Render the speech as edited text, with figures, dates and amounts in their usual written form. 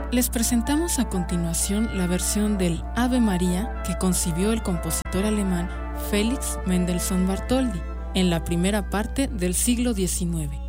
Les presentamos a continuación la versión del Ave María que concibió el compositor alemán Felix Mendelssohn Bartholdy en la primera parte del siglo XIX.